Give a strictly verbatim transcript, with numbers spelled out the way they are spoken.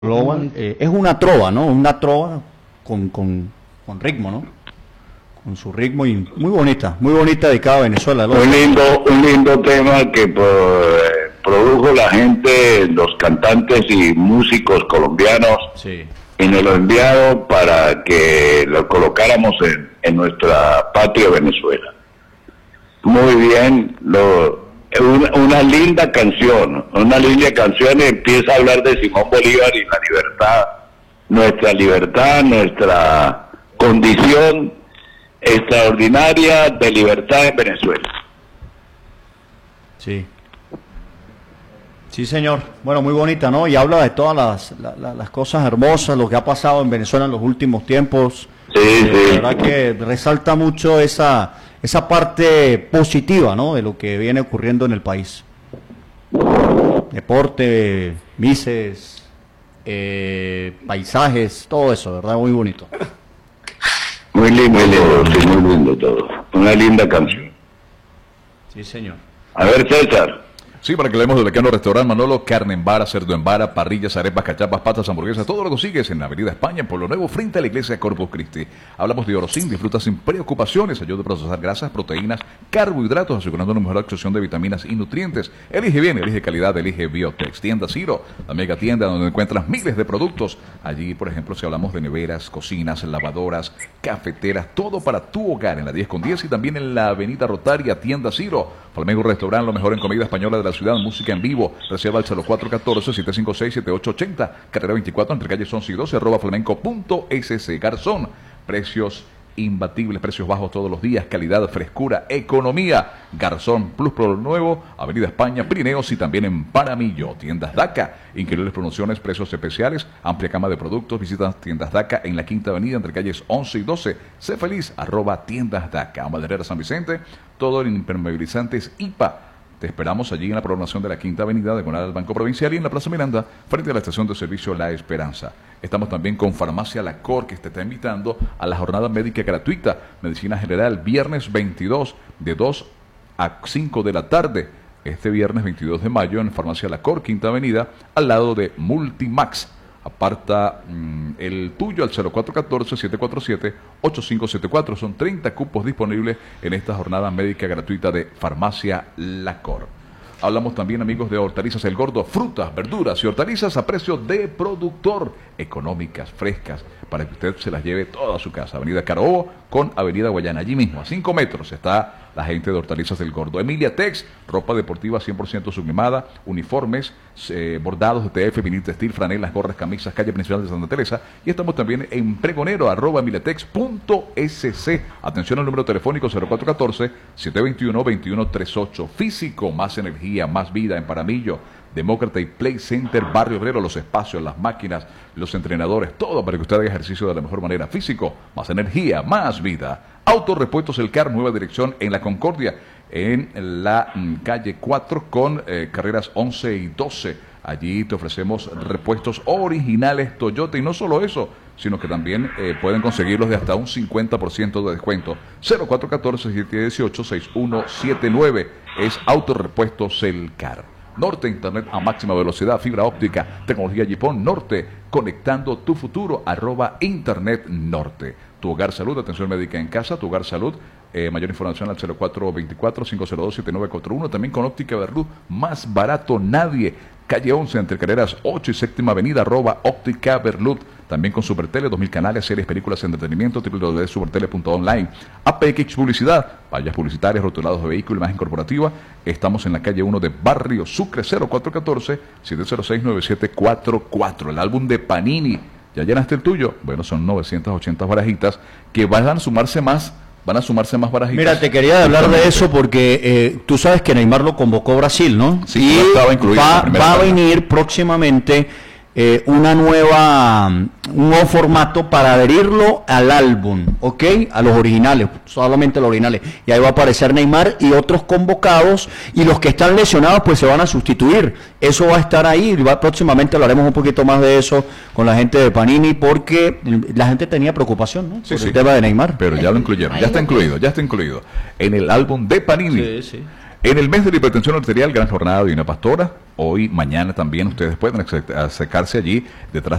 Global, eh, es una trova, ¿no? Una trova con, con, con ritmo, ¿no? Con su ritmo y muy bonita, muy bonita dedicada a Venezuela. Un lindo, un lindo tema que por, eh, produjo la gente, los cantantes y músicos colombianos, sí. Y nos lo enviaron para que lo colocáramos en, en nuestra patria Venezuela. Muy bien, lo, una, una linda canción, una linda canción, empieza a hablar de Simón Bolívar y la libertad, nuestra libertad, nuestra condición extraordinaria de libertad en Venezuela. Sí. Sí, señor. Bueno, muy bonita, ¿no? Y habla de todas las, la, la, las cosas hermosas, lo que ha pasado en Venezuela en los últimos tiempos. Sí, eh, sí. La verdad que resalta mucho esa, esa parte positiva, ¿no? De lo que viene ocurriendo en el país. Deporte, mises, eh, paisajes, todo eso, ¿verdad? Muy bonito. Muy lindo, muy lindo, sí, muy lindo todo. Una linda canción. Sí, señor. A ver, César. Sí, para que leemos del Decano Restaurante Manolo, carne en vara, cerdo en vara, parrillas, arepas, cachapas, patas, hamburguesas, todo lo consigues en la Avenida España, en Pueblo Nuevo, frente a la iglesia Corpus Christi. Hablamos de Orosin, disfruta sin preocupaciones, ayuda a procesar grasas, proteínas, carbohidratos, asegurando una mejor absorción de vitaminas y nutrientes. Elige bien, elige calidad, elige Biotex. Tienda Ciro, la mega tienda donde encuentras miles de productos. Allí, por ejemplo, si hablamos de neveras, cocinas, lavadoras, cafeteras, todo para tu hogar, en la diez con diez y también en la Avenida Rotaria, Tienda Ciro. Flamengo Restaurante, lo mejor en comida española de la ciudad, música en vivo, reserva al cero cuatro uno cuatro, siete cinco seis, siete ocho ocho cero, carrera veinticuatro, entre calles once y doce, arroba flamenco punto es ce. Garzón, precios imbatibles, precios bajos todos los días, calidad, frescura, economía. Garzón Plus Pro Nuevo, Avenida España, Pirineos y también en Paramillo. Tiendas DACA, increíbles promociones, precios especiales, amplia gama de productos. Visita Tiendas DACA en la Quinta Avenida entre calles once y doce. Sé feliz, arroba Tiendas DACA. Maderera San Vicente, todo en impermeabilizantes I P A. Te esperamos allí en la programación de la Quinta Avenida, diagonal al Banco Provincial y en la Plaza Miranda, frente a la estación de servicio La Esperanza. Estamos también con Farmacia La Cor, que te está invitando a la jornada médica gratuita, Medicina General, viernes veintidós, de dos a cinco de la tarde. Este viernes veintidós de mayo en Farmacia La Cor, Quinta Avenida, al lado de Multimax. Aparta mmm, el tuyo al cero cuatro uno cuatro, siete cuatro siete, ocho cinco siete cuatro. Son treinta cupos disponibles en esta jornada médica gratuita de Farmacia La Cor. Hablamos también, amigos, de Hortalizas El Gordo, frutas, verduras y hortalizas a precio de productor, económicas, frescas, para que usted se las lleve toda a su casa. Avenida Carabobo con Avenida Guayana, allí mismo, a cinco metros está la gente de Hortalizas El Gordo. Emilia Tex, ropa deportiva cien por ciento sublimada, uniformes, eh, bordados de T F, vinil textil, franelas, gorras, camisas, calle principal de Santa Teresa. Y estamos también en pregonero, arroba emiletex punto es ce. Atención al número telefónico cero cuatro uno cuatro, siete dos uno, dos uno tres ocho. Físico, más energía, más vida en Paramillo. Demócrata y Play Center, Barrio Obrero, los espacios, las máquinas, los entrenadores, todo para que usted haga ejercicio de la mejor manera. Físico, más energía, más vida. Autorepuestos El Car, nueva dirección en La Concordia, en la mm, calle cuatro con eh, carreras once y doce. Allí te ofrecemos repuestos originales Toyota y no solo eso, sino que también eh, pueden conseguirlos de hasta un cincuenta por ciento de descuento. cero cuatro uno cuatro, siete uno ocho, seis uno siete nueve es Autorepuestos El Car. Norte, internet a máxima velocidad, fibra óptica, tecnología Jipón Norte, conectando tu futuro, arroba internet norte. Tu Hogar Salud, atención médica en casa, Tu Hogar Salud, eh, mayor información al cero cuatro dos cuatro, cinco cero dos, siete nueve cuatro uno, también con Óptica Berluz, más barato nadie, calle once, entre carreras ocho y séptima avenida, arroba Óptica Berluz. También con Supertele, dos mil canales, series, películas, entretenimiento, doble u doble u doble punto supertele punto online. A P X Publicidad, vallas publicitarias, rotulados de vehículo, imagen corporativa. Estamos en la calle uno de Barrio Sucre, cero cuatro uno cuatro, siete cero seis, nueve siete cuatro cuatro. El álbum de Panini, ¿ya llenaste el tuyo? Bueno, son novecientas ochenta barajitas que van a sumarse más. Van a sumarse más barajitas. Mira, te quería hablar de eso porque eh, tú sabes que Neymar lo convocó Brasil, ¿no? Sí, y no estaba incluido va, en la va a primera venir próximamente eh, una nueva, un nuevo formato para adherirlo al álbum, ¿ok? A los originales, solamente los originales. Y ahí va a aparecer Neymar y otros convocados, y los que están lesionados pues se van a sustituir. Eso va a estar ahí, y va, próximamente hablaremos un poquito más de eso con la gente de Panini, porque la gente tenía preocupación, ¿no? Sí, Por sí. el tema de Neymar. Pero ya lo incluyeron, ya está incluido, ya está incluido en el álbum de Panini. Sí, sí. En el mes de la hipertensión arterial, gran jornada de una pastora. Hoy, mañana también ustedes pueden acercarse allí detrás